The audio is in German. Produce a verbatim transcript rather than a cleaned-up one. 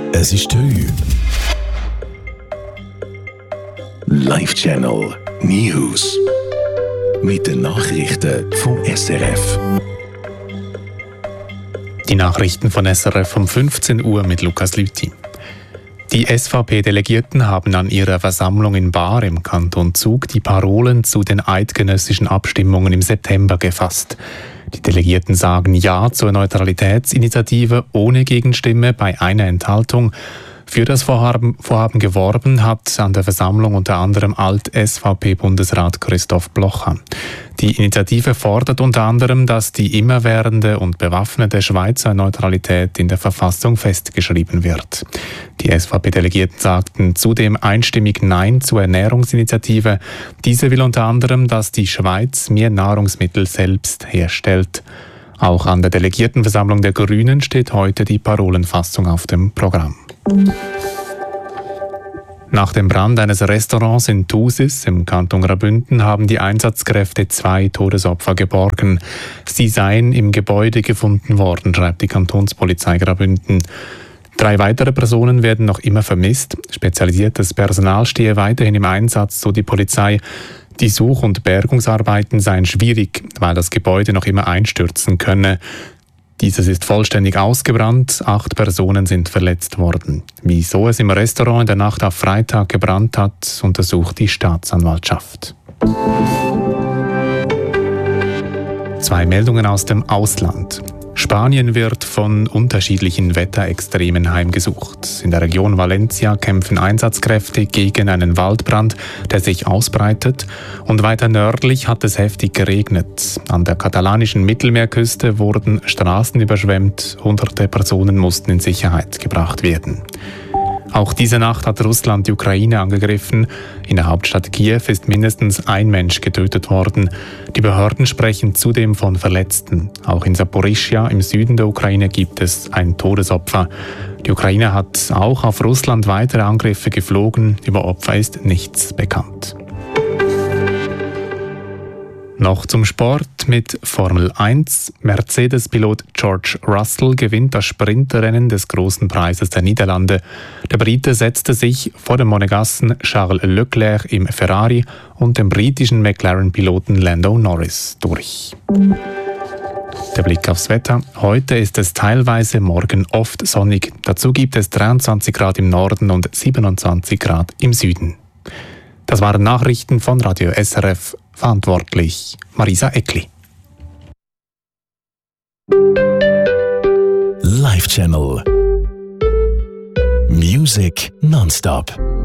Es ist drei. Live Channel News. Mit den Nachrichten vom S R F. Die Nachrichten von S R F um fünfzehn Uhr mit Lukas Lüthi. Die S V P-Delegierten haben an ihrer Versammlung in Baar im Kanton Zug die Parolen zu den eidgenössischen Abstimmungen im September gefasst. Die Delegierten sagen Ja zur Neutralitätsinitiative ohne Gegenstimme bei einer Enthaltung. Für das Vorhaben, Vorhaben geworben hat an der Versammlung unter anderem Alt-S V P-Bundesrat Christoph Blocher. Die Initiative fordert unter anderem, dass die immerwährende und bewaffnete Schweizer Neutralität in der Verfassung festgeschrieben wird. Die S V P-Delegierten sagten zudem einstimmig Nein zur Ernährungsinitiative. Diese will unter anderem, dass die Schweiz mehr Nahrungsmittel selbst herstellt. Auch an der Delegiertenversammlung der Grünen steht heute die Parolenfassung auf dem Programm. Nach dem Brand eines Restaurants in Thusis im Kanton Graubünden haben die Einsatzkräfte zwei Todesopfer geborgen. Sie seien im Gebäude gefunden worden, schreibt die Kantonspolizei Graubünden. Drei weitere Personen werden noch immer vermisst. Spezialisiertes Personal stehe weiterhin im Einsatz, so die Polizei. Die Such- und Bergungsarbeiten seien schwierig, weil das Gebäude noch immer einstürzen könne. Dieses ist vollständig ausgebrannt, acht Personen sind verletzt worden. Wieso es im Restaurant in der Nacht auf Freitag gebrannt hat, untersucht die Staatsanwaltschaft. Zwei Meldungen aus dem Ausland. Spanien wird von unterschiedlichen Wetterextremen heimgesucht. In der Region Valencia kämpfen Einsatzkräfte gegen einen Waldbrand, der sich ausbreitet. Und weiter nördlich hat es heftig geregnet. An der katalanischen Mittelmeerküste wurden Straßen überschwemmt. Hunderte Personen mussten in Sicherheit gebracht werden. Auch diese Nacht hat Russland die Ukraine angegriffen. In der Hauptstadt Kiew ist mindestens ein Mensch getötet worden. Die Behörden sprechen zudem von Verletzten. Auch in Saporischschja im Süden der Ukraine gibt es ein Todesopfer. Die Ukraine hat auch auf Russland weitere Angriffe geflogen. Über Opfer ist nichts bekannt. Noch zum Sport mit Formel eins. Mercedes-Pilot George Russell gewinnt das Sprintrennen des Großen Preises der Niederlande. Der Brite setzte sich vor dem Monegassen Charles Leclerc im Ferrari und dem britischen McLaren-Piloten Lando Norris durch. Der Blick aufs Wetter. Heute ist es teilweise, morgen oft sonnig. Dazu gibt es dreiundzwanzig Grad im Norden und siebenundzwanzig Grad im Süden. Das waren Nachrichten von Radio S R F. Verantwortlich Marisa Eckli. Live Channel Music nonstop.